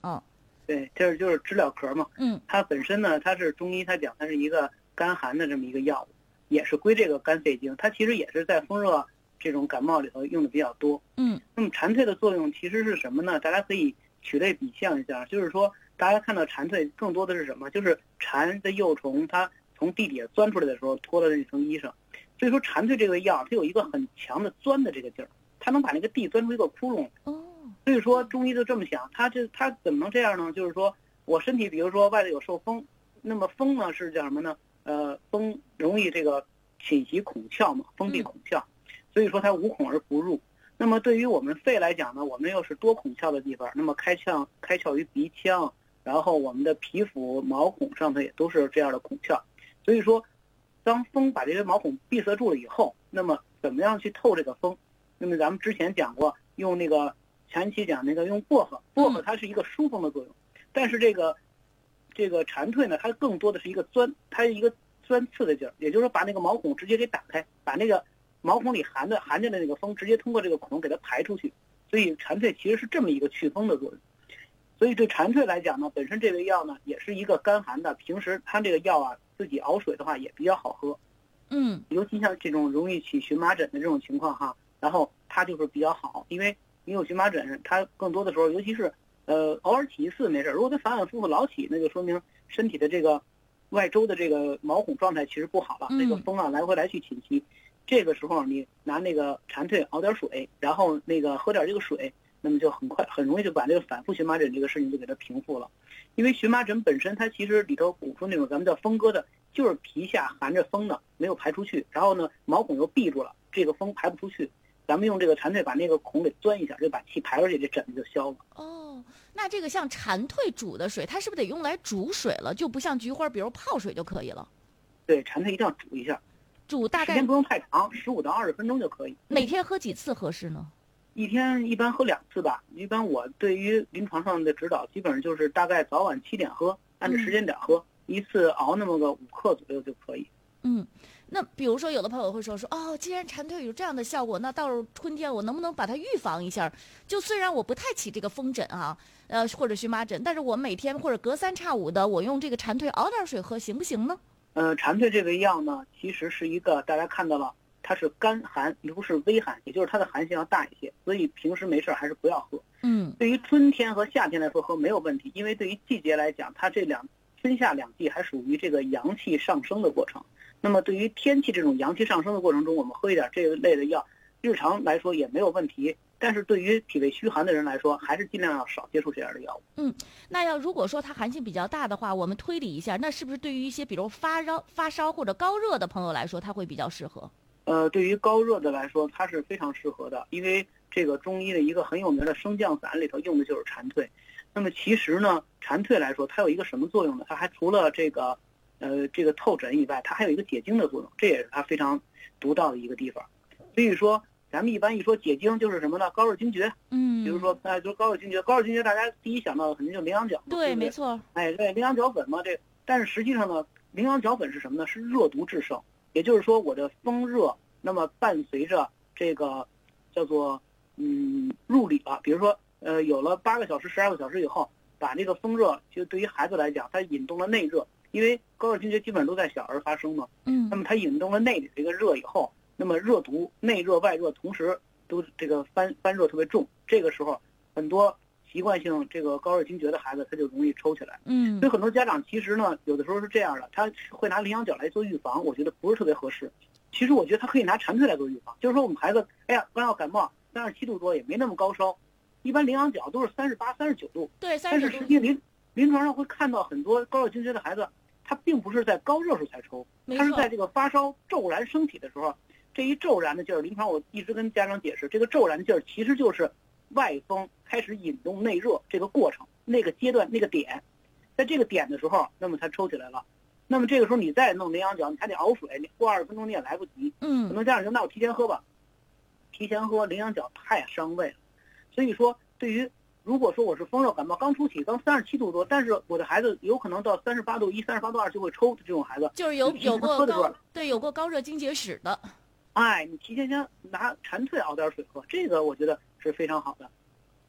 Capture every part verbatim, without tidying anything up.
哦， 对，这就是知了壳嘛。 嗯， 它本身呢，它是中医，它讲它是一个甘寒的这么一个药物，也是归这个肝肺经，它其实也是在风热这种感冒里头用的比较多。 嗯， 那么蝉蜕的作用其实是什么呢？大家可以取类比象一下，就是说大家看到蝉蜕更多的是什么？就是蝉的幼虫它从地底下钻出来的时候脱了那层衣裳。所以说蝉蜕这个药它有一个很强的钻的这个劲儿，它能把那个地钻出一个窟窿。 哦， 所以说中医就这么想，它这它怎么能这样呢？就是说我身体比如说外头有受风，那么风呢是叫什么呢？呃，风容易这个侵袭孔窍嘛，封闭孔窍，所以说它无孔而不入。那么对于我们肺来讲呢，我们又是多孔窍的地方，那么开窍开窍于鼻腔，然后我们的皮肤毛孔上头也都是这样的孔窍。所以说当风把这些毛孔闭塞住了以后，那么怎么样去透这个风？那么咱们之前讲过，用那个前期讲那个用薄荷，薄荷它是一个疏风的作用，但是这个这个蝉蜕呢，它更多的是一个钻，它是一个钻刺的劲儿，也就是说把那个毛孔直接给打开，把那个毛孔里含的含着的那个风直接通过这个孔给它排出去，所以蝉蜕其实是这么一个祛风的作用。所以对蝉蜕来讲呢，本身这味药呢也是一个甘寒的，平时它这个药啊自己熬水的话也比较好喝， 嗯， 尤其像这种容易起荨麻疹的这种情况哈，然后它就是比较好，因为你有荨麻疹，它更多的时候，尤其是呃偶尔起一次没事，如果它反反复复老起，那就说明身体的这个外周的这个毛孔状态其实不好了， 嗯、 那个风啊来回来去侵袭，这个时候你拿那个蝉蜕熬点水，然后那个喝点这个水，那么就很快很容易就把这个反复荨麻疹这个事情就给它平复了。因为荨麻疹本身它其实里头补出那种咱们叫风疙瘩，就是皮下含着风的没有排出去，然后呢毛孔又闭住了，这个风排不出去，咱们用这个蝉蜕把那个孔给钻一下，就把气排出去，这疹子就消了。 哦，那这个像蝉蜕煮的水，它是不是得用来煮水了？就不像菊花，比如泡水就可以了？ 对，蝉蜕一定要煮一下， 煮大概时间不用太长，十五到二十分钟就可以。 每天喝几次合适呢？ 一天一般喝两次吧。一般我对于临床上的指导，基本上就是大概早晚七点喝，按照时间点喝，嗯、一次熬那么个五克左右就可以。 嗯，那比如说有的朋友会说说哦，既然蝉蜕有这样的效果，那到了春天我能不能把它预防一下？就虽然我不太起这个风疹啊，呃或者荨麻疹，但是我每天或者隔三差五的我用这个蝉蜕熬点水喝行不行呢？ 呃，蝉蜕这个药呢，其实是一个大家看到了，它是甘寒，不是微寒，也就是它的寒性要大一些，所以平时没事还是不要喝。 嗯， 对于春天和夏天来说喝没有问题，因为对于季节来讲，它这两春夏两季还属于这个阳气上升的过程。那么对于天气这种阳气上升的过程中，我们喝一点这一类的药，日常来说也没有问题。但是对于体味虚寒的人来说，还是尽量要少接触这样的药物。 嗯，那要如果说它寒性比较大的话，我们推理一下，那是不是对于一些比如发烧、发烧或者高热的朋友来说，它会比较适合？ 呃，对于高热的来说，它是非常适合的，因为这个中医的一个很有名的升降散里头用的就是蝉蜕。那么其实呢，蝉蜕来说，它有一个什么作用呢？它还除了这个，呃，这个透疹以外，它还有一个解痉的作用，这也是它非常独到的一个地方。所以说，咱们一般一说解痉就是什么呢？高热惊厥。 嗯， 比如说，哎，就是高热惊厥，高热惊厥，大家第一想到的肯定就羚羊角嘛。 对， 对， 没错。 哎，对，羚羊角粉嘛，这，但是实际上呢，羚羊角粉是什么呢？是热毒制胜，也就是说，我的风热，那么伴随着这个叫做嗯入里了，比如说呃有了八个小时、十二个小时以后，把这个风热，就对于孩子来讲，它引动了内热，因为高热惊厥基本上都在小儿发生嘛。 嗯， 那么它引动了内里这个热以后，那么热毒内热外热同时都这个翻翻热特别重，这个时候很多习惯性这个高热惊厥的孩子他就容易抽起来。 嗯， 所以很多家长其实呢，有的时候是这样的，他会拿羚羊角来做预防，我觉得不是特别合适。其实我觉得他可以拿蝉蜕来做预防，就是说我们孩子，哎呀，刚要感冒，三十七度多也没那么高烧，一般羚羊角都是三十八、三十九度， 对， 但是实际临临床上会看到很多高热惊厥的孩子，他并不是在高热时候才抽，他是在这个发烧骤然升起的时候，这一骤然的劲儿，临床我一直跟家长解释，这个骤然的劲儿其实就是外风开始引动内热这个过程，那个阶段那个点，在这个点的时候，那么他抽起来了。那么这个时候你再弄羚羊角，你还得熬水，你过二十分钟你也来不及。 嗯， 很多家长说那我提前喝吧，提前喝羚羊角太伤胃了。所以说，对于如果说我是风热感冒刚初起，刚三十七度多，但是我的孩子有可能到三十八度一、三十八度二就会抽的这种孩子， 就是有有过高对有过高热惊厥史的。 哎，你提前先拿蝉蜕熬点水喝，这个我觉得是非常好的。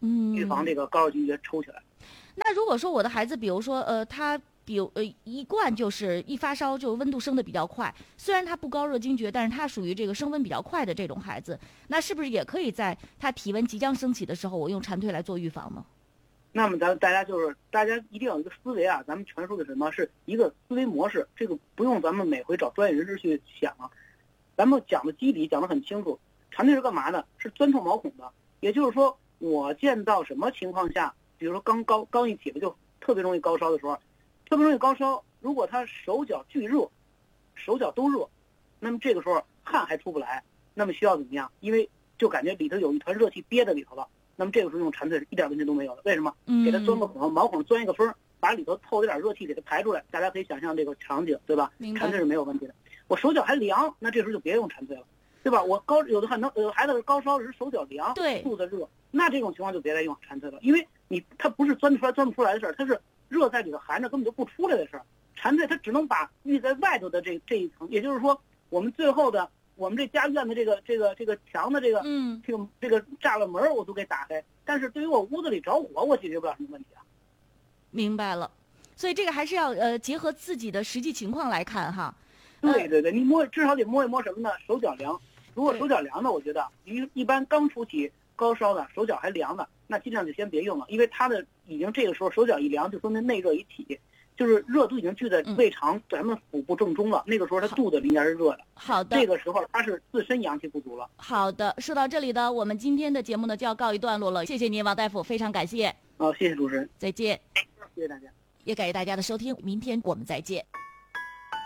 嗯， 预防这个高烧惊厥抽起来。 那如果说我的孩子，比如说呃，他比如呃一贯就是一发烧就温度升得比较快，虽然他不高热惊厥，但是他属于这个升温比较快的这种孩子，那是不是也可以在他体温即将升起的时候，我用蝉蜕来做预防呢？ 那么咱大家就是大家一定要有一个思维啊，咱们传输的什么是一个思维模式，这个不用咱们每回找专业人士去想啊。咱们讲的机理讲得很清楚，蝉蜕是干嘛的？是钻透毛孔的。也就是说，我见到什么情况下，比如说刚高刚一起来就特别容易高烧的时候，特别容易高烧，如果他手脚俱热，手脚都热，那么这个时候汗还出不来，那么需要怎么样？因为就感觉里头有一团热气憋在里头了。那么这个时候用蝉蜕是一点问题都没有的，为什么？给它钻个孔，毛孔钻一个缝，把里头透一点热气给它排出来，大家可以想象这个场景，对吧？蝉蜕是没有问题的。我手脚还凉，那这时候就别用蝉蜕了，对吧？我高有的很多呃孩子是高烧是手脚凉， 对， 肚子热，那这种情况就别再用蝉蜕了，因为你它不是钻出来钻不出来的事儿，它是热在里头含着根本就不出来的事儿。蝉蜕它只能把浴在外头的这这一层，也就是说我们最后的。我们这家院的这个这个这个墙的这个嗯这个这个栅栏门我都给打开，但是对于我屋子里着火，我解决不了什么问题啊。 明白了，所以这个还是要呃结合自己的实际情况来看哈。 对对对，你摸至少得摸一摸什么呢？手脚凉。如果手脚凉的，我觉得一一般刚出起高烧的，手脚还凉的，那尽量就先别用了，因为他的已经这个时候手脚一凉，就说明内热一起。就是热都已经聚在胃肠、嗯、咱们腹部正中了，那个时候他肚子里面是热的。 好的， 这个时候他是自身阳气不足了。 好的，说到这里呢，我们今天的节目呢就要告一段落了。谢谢您，王大夫，非常感谢。 好、哦，谢谢主持人， 再见。 谢谢大家， 也感谢大家的收听，明天我们再见。